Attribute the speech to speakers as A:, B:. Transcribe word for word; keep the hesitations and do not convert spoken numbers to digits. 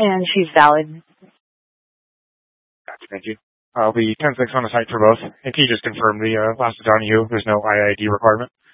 A: And she's valid.
B: Gotcha, thank you. Uh, I'll be ten six on the site for both. And can you just confirm the uh, last Donahue? There's no I I D requirement?